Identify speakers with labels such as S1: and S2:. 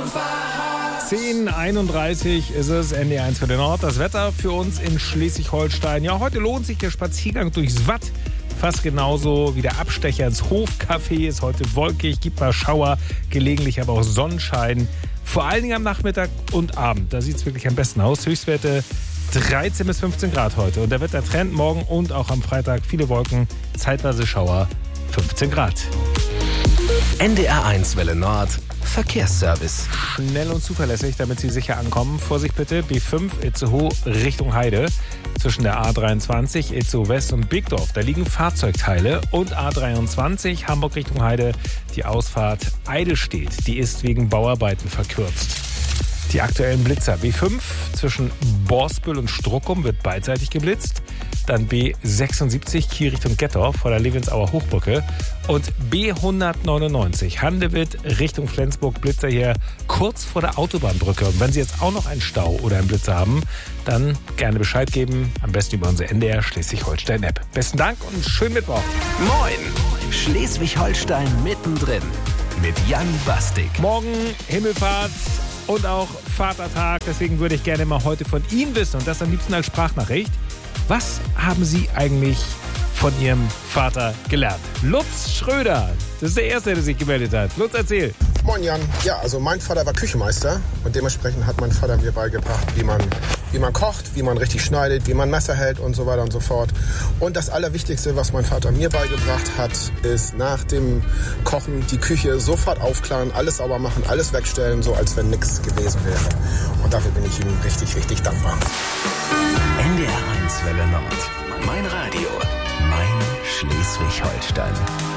S1: 10:31 ist es, NDR1 für den Nord. Das Wetter für uns in Schleswig-Holstein. Ja, heute lohnt sich der Spaziergang durchs Watt. Fast genauso wie der Abstecher ins Hofcafé. Ist heute wolkig, gibt mal Schauer, gelegentlich aber auch Sonnenschein. Vor allen Dingen am Nachmittag und Abend. Da sieht es wirklich am besten aus. Höchstwerte 13 bis 15 Grad heute. Und der Wettertrend morgen und auch am Freitag viele Wolken, zeitweise Schauer, 15 Grad.
S2: NDR1 Welle Nord. Verkehrsservice.
S1: Schnell und zuverlässig, damit Sie sicher ankommen. Vorsicht bitte, B5 Itzehoe Richtung Heide. Zwischen der A23 Itzehoe West und Bigdorf. Da liegen Fahrzeugteile. Und A23 Hamburg Richtung Heide. Die Ausfahrt Eidelstedt. Die ist wegen Bauarbeiten verkürzt. Die aktuellen Blitzer. B5 zwischen Borsbüll und Struckum wird beidseitig geblitzt. Dann B76 Kiel Richtung Gettorf vor der Levensauer Hochbrücke. Und B199 Handewitt Richtung Flensburg, Blitzer hier kurz vor der Autobahnbrücke. Und wenn Sie jetzt auch noch einen Stau oder einen Blitzer haben, dann gerne Bescheid geben. Am besten über unsere NDR Schleswig-Holstein-App. Besten Dank und schönen Mittwoch.
S2: Moin! Schleswig-Holstein mittendrin mit Jan Bastik.
S1: Morgen Himmelfahrt und auch Vatertag. Deswegen würde ich gerne mal heute von Ihnen wissen und das am liebsten als Sprachnachricht. Was haben Sie eigentlich von Ihrem Vater gelernt? Lutz Schröder, das ist der Erste, der sich gemeldet hat. Lutz, erzähl.
S3: Moin Jan. Ja, also mein Vater war Küchenmeister und dementsprechend hat mein Vater mir beigebracht, wie man kocht, wie man richtig schneidet, wie man Messer hält und so weiter und so fort. Und das Allerwichtigste, was mein Vater mir beigebracht hat, ist nach dem Kochen die Küche sofort aufklaren, alles sauber machen, alles wegstellen, so als wenn nichts gewesen wäre. Und dafür bin ich ihm richtig, richtig dankbar.
S2: NDR1 Welle Nord. Mein Radio. Mein Schleswig-Holstein.